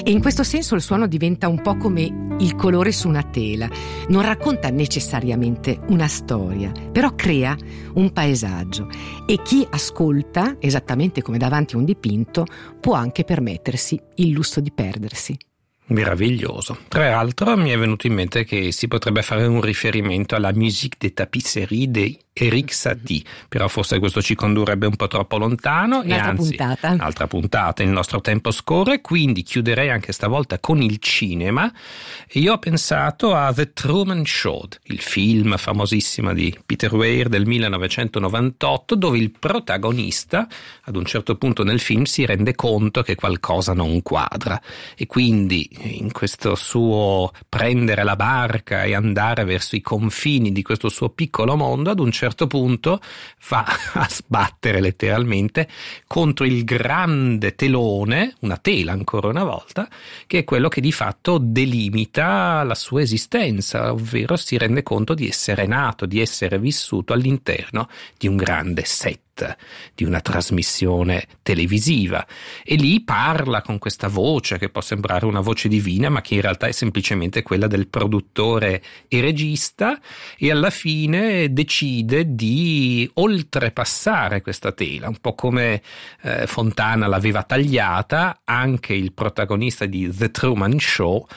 E in questo senso il suono diventa un po' come il colore su una tela. Non racconta necessariamente una storia, però crea un paesaggio. E chi ascolta, esattamente come davanti a un dipinto, può anche permettersi il lusso di perdersi. Meraviglioso. Tra l'altro mi è venuto in mente che si potrebbe fare un riferimento alla musique des tapisseries di Erik Satie, però forse questo ci condurrebbe un po' troppo lontano. Un'altra puntata, il nostro tempo scorre, quindi chiuderei anche stavolta con il cinema. E io ho pensato a The Truman Show, il film famosissimo di Peter Weir del 1998, dove il protagonista ad un certo punto nel film si rende conto che qualcosa non quadra e quindi in questo suo prendere la barca e andare verso i confini di questo suo piccolo mondo, ad un certo punto va a sbattere letteralmente contro il grande telone, una tela ancora una volta, che è quello che di fatto delimita la sua esistenza, ovvero si rende conto di essere nato, di essere vissuto all'interno di un grande set, di una trasmissione televisiva, e lì parla con questa voce che può sembrare una voce divina ma che in realtà è semplicemente quella del produttore e regista, e alla fine decide di oltrepassare questa tela, un po' come Fontana l'aveva tagliata, anche il protagonista di The Truman Show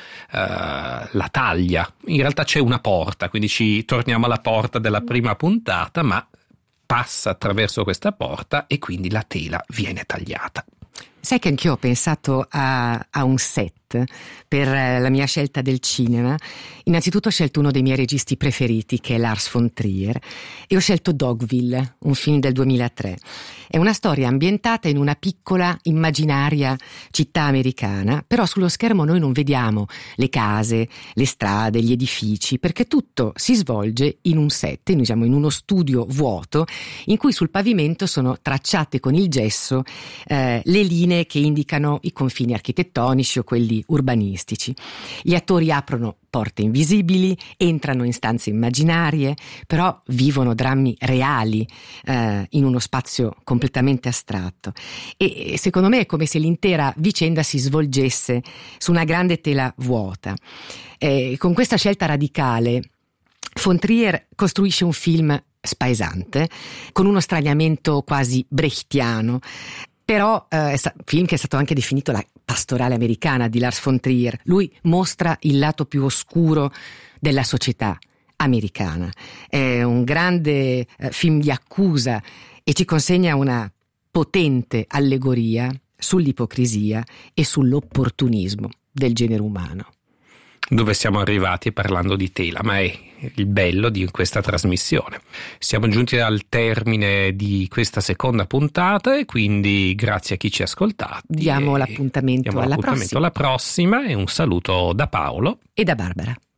la taglia. In realtà c'è una porta, quindi torniamo alla porta della prima puntata, ma passa attraverso questa porta e quindi la tela viene tagliata. Sai che anch'io ho pensato a un set per la mia scelta del cinema. Innanzitutto ho scelto uno dei miei registi preferiti, che è Lars von Trier, e ho scelto Dogville, un film del 2003. È una storia ambientata in una piccola, immaginaria città americana, però sullo schermo noi non vediamo le case, le strade, gli edifici, perché tutto si svolge in un set, diciamo in uno studio vuoto, in cui sul pavimento sono tracciate con il gesso le linee che indicano i confini architettonici o quelli urbanistici. Gli attori aprono porte invisibili, entrano in stanze immaginarie, però vivono drammi reali in uno spazio completamente astratto. E secondo me è come se l'intera vicenda si svolgesse su una grande tela vuota. Con questa scelta radicale von Trier costruisce un film spaesante, con uno straniamento quasi brechtiano. Però film che è stato anche definito la pastorale americana di Lars von Trier. Lui mostra il lato più oscuro della società americana. È un grande film di accusa e ci consegna una potente allegoria sull'ipocrisia e sull'opportunismo del genere umano. Dove siamo arrivati parlando di tela, ma è il bello di questa trasmissione. Siamo giunti al termine di questa seconda puntata e quindi grazie a chi ci ha ascoltati. Diamo l'appuntamento alla prossima e un saluto da Paolo e da Barbara.